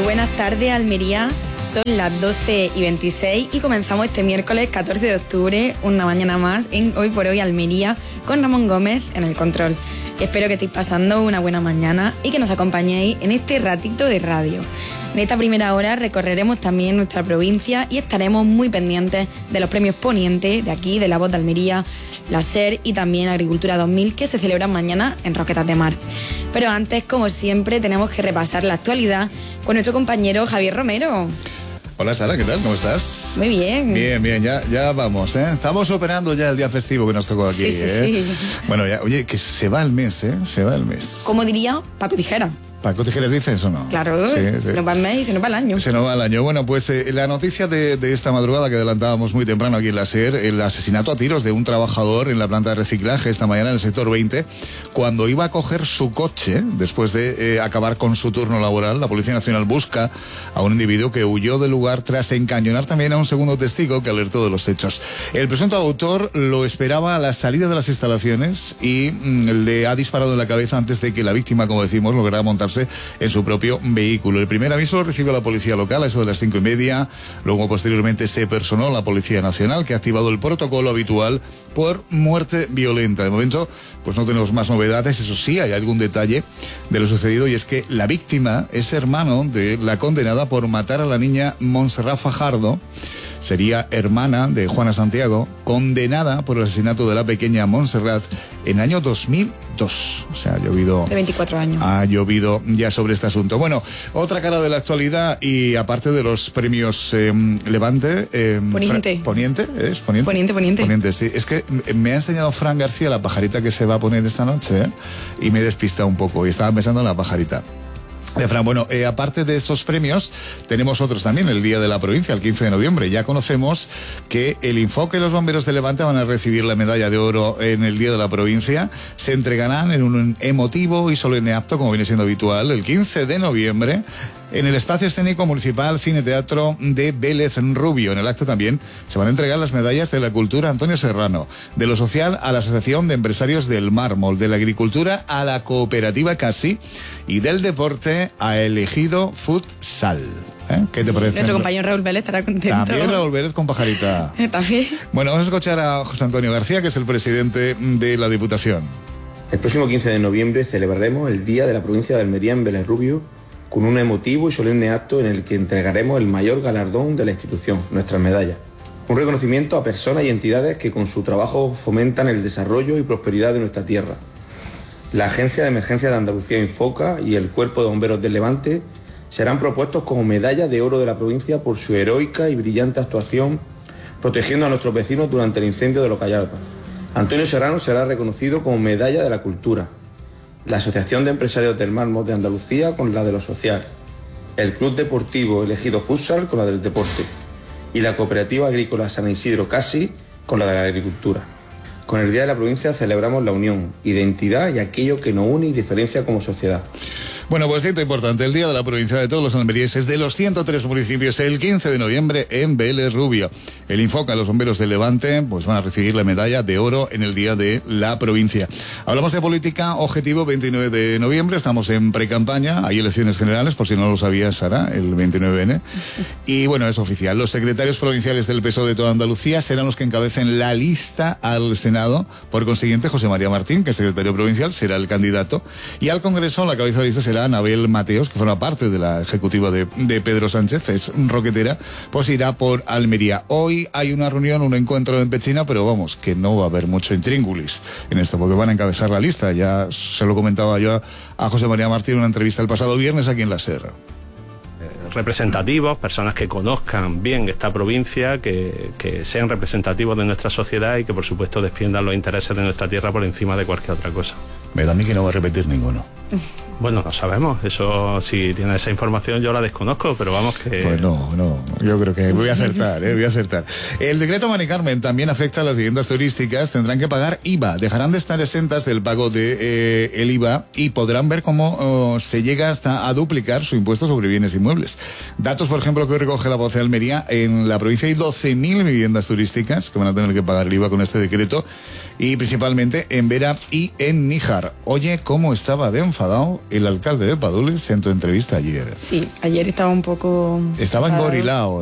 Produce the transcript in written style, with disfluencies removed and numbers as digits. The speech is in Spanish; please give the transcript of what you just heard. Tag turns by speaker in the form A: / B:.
A: buenas tardes, Almería. Son las 12:26 y comenzamos este miércoles 14 de octubre, una mañana más en Hoy por Hoy Almería, con Ramón Gómez en el control. Espero que estéis pasando una buena mañana y que nos acompañéis en este ratito de radio. En esta primera hora recorreremos también nuestra provincia y estaremos muy pendientes de los premios Poniente de aquí, de La Voz de Almería, la SER y también Agricultura 2000, que se celebran mañana en Roquetas de Mar. Pero antes, como siempre, tenemos que repasar la actualidad con nuestro compañero Javier Romero.
B: Hola Sara, ¿qué tal? ¿Cómo estás?
A: Muy bien.
B: Bien, ya vamos, ¿eh? Estamos operando ya el día festivo que nos tocó aquí,
A: Sí.
B: Bueno, ya, oye, que se va el mes, ¿eh? Se va el mes.
A: ¿Cómo diría Paco Tijera?
B: ¿Paco Tijeras dices o no?
A: Claro, se nos va el mes y se nos va el año.
B: Se nos va el año. Bueno, pues la noticia de esta madrugada que adelantábamos muy temprano aquí en la SER, el asesinato a tiros de un trabajador en la planta de reciclaje esta mañana en el sector 20, cuando iba a coger su coche después de acabar con su turno laboral. La Policía Nacional busca a un individuo que huyó del lugar tras encañonar también a un segundo testigo que alertó de los hechos. El presunto autor lo esperaba a la salida de las instalaciones y le ha disparado en la cabeza antes de que la víctima, como decimos, lograra montarse en su propio vehículo. El primer aviso lo recibió la Policía Local a eso de las 5:30. Luego, posteriormente, se personó la Policía Nacional, que ha activado el protocolo habitual por muerte violenta. De momento, pues no tenemos más novedades. Eso sí, hay algún detalle de lo sucedido, y es que la víctima es hermano de la condenada por matar a la niña Montserrat Fajardo. Sería hermana de Juana Santiago, condenada por el asesinato de la pequeña Montserrat en el año 2002. O sea, ha llovido...
A: De 24 años.
B: Ha llovido ya sobre este asunto. Bueno, otra cara de la actualidad, y aparte de los premios Levante...
A: Poniente.
B: ¿Poniente? ¿Es Poniente?
A: Poniente,
B: sí. Es que me ha enseñado Fran García la pajarita que se va a poner esta noche, y me he despistado un poco, y estaba pensando en la pajarita. Fran, bueno, aparte de esos premios, tenemos otros también, el Día de la Provincia, el 15 de noviembre. Ya conocemos que el Infoca y los bomberos de Levante van a recibir la medalla de oro en el Día de la Provincia. Se entregarán en un emotivo y solemne acto, como viene siendo habitual, el 15 de noviembre, en el Espacio Escénico Municipal Cine Teatro de Vélez Rubio. En el acto también se van a entregar las medallas de la Cultura a Antonio Serrano, de lo social a la Asociación de Empresarios del Mármol, de la Agricultura a la Cooperativa Casi, y del Deporte a Elegido Futsal. ¿Qué te parece?
A: Nuestro compañero Raúl Vélez estará contento.
B: También Raúl Vélez con pajarita.
A: También.
B: Bueno, vamos a escuchar a José Antonio García, que es el presidente de la Diputación.
C: El próximo 15 de noviembre celebraremos el Día de la Provincia de Almería en Vélez Rubio, con un emotivo y solemne acto en el que entregaremos el mayor galardón de la institución, nuestras medallas. Un reconocimiento a personas y entidades que con su trabajo fomentan el desarrollo y prosperidad de nuestra tierra. La Agencia de Emergencia de Andalucía Infoca y el Cuerpo de Bomberos del Levante serán propuestos como medalla de oro de la provincia por su heroica y brillante actuación protegiendo a nuestros vecinos durante el incendio de Los Callalpas. Antonio Serrano será reconocido como medalla de la Cultura, la Asociación de Empresarios del Mármol de Andalucía con la de lo social, el Club Deportivo Elegido Futsal con la del deporte y la Cooperativa Agrícola San Isidro Casi con la de la agricultura. Con el Día de la Provincia celebramos la unión, identidad y aquello que nos une y diferencia como sociedad.
B: Bueno, pues cierto importante, el Día de la Provincia de todos los almerienses de los 103 municipios, el 15 de noviembre en Vélez Rubio. El Infoca, los bomberos de Levante, pues van a recibir la medalla de oro en el Día de la Provincia. Hablamos de política, objetivo 29 de noviembre, estamos en precampaña, hay elecciones generales, por si no lo sabías, Sara, el 29N. Y bueno, es oficial, los secretarios provinciales del PSOE de toda Andalucía serán los que encabecen la lista al Senado. Por consiguiente, José María Martín, que es secretario provincial, será el candidato. Y al Congreso, la cabeza de lista será Anabel Mateos, que forma parte de la ejecutiva de Pedro Sánchez, es roquetera, pues irá por Almería. Hoy hay una reunión, un encuentro en Pechina, pero vamos, que no va a haber mucho intríngulis en esto, porque van a encabezar la lista. Ya se lo comentaba yo a José María Martín en una entrevista el pasado viernes aquí en la SER.
D: Representativos, personas que conozcan bien esta provincia, que sean representativos de nuestra sociedad y que por supuesto defiendan los intereses de nuestra tierra por encima de cualquier otra cosa.
B: Me da a mí que no va a repetir ninguno.
D: Bueno, no sabemos, eso, si tiene esa información yo la desconozco, pero vamos que...
B: Pues no, yo creo que voy a acertar, voy a acertar. El decreto Mari Carmen también afecta a las viviendas turísticas, tendrán que pagar IVA, dejarán de estar exentas del pago de el IVA y podrán ver cómo se llega hasta a duplicar su impuesto sobre bienes inmuebles. Datos, por ejemplo, que hoy recoge la Voz de Almería, en la provincia hay 12.000 viviendas turísticas que van a tener que pagar el IVA con este decreto, y principalmente en Vera y en Níjar. Oye, ¿cómo estaba de enfadado el alcalde de Padules en tu entrevista ayer.
A: Sí, ayer estaba un poco...
B: Estaba engorilado.